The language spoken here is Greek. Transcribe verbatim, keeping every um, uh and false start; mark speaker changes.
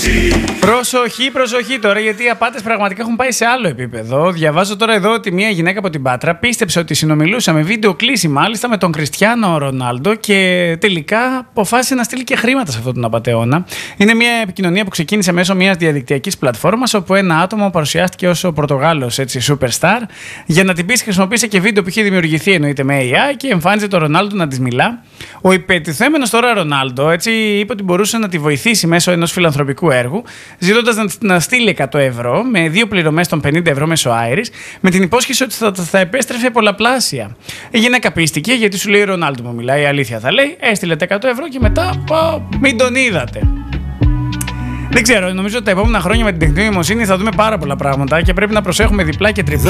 Speaker 1: Προσοχή, προσοχή τώρα, γιατί οι απάτες πραγματικά έχουν πάει σε άλλο επίπεδο. Διαβάζω τώρα εδώ ότι μια γυναίκα από την Πάτρα πίστεψε ότι συνομιλούσα με βίντεο κλήση μάλιστα με τον Κριστιάνο Ρονάλντο και τελικά αποφάσισε να στείλει και χρήματα σε αυτόν τον απατεώνα. Είναι μια επικοινωνία που ξεκίνησε μέσω μιας διαδικτυακής πλατφόρμας, όπου ένα άτομο παρουσιάστηκε ως ο Πορτογάλος superstar. Για να την πείσει, χρησιμοποίησε και βίντεο που είχε δημιουργηθεί εννοείται με έι άι και εμφάνιζε τον Ρονάλντο να της μιλά. Ο υπετιθέμενος τώρα Ρονάλντο έτσι είπε ότι μπορούσε να τη βοηθήσει μέσω ενός φιλανθρωπικού έργου, ζητώντας να, να στείλει εκατό ευρώ με δύο πληρωμές των πενήντα ευρώ μέσω Άιρις, με την υπόσχεση ότι θα, θα επέστρεφε πολλαπλάσια. Η γυναίκα πίστηκε, γιατί σου λέει: Ρονάλντο μου μιλάει, η αλήθεια θα λέει. Έστειλε τα εκατό ευρώ και μετά πω, μην τον είδατε. Δεν ξέρω, νομίζω ότι τα επόμενα χρόνια με την τεχνητή νοημοσύνη θα δούμε πάρα πολλά πράγματα και πρέπει να προσέχουμε διπλά και τριπλά.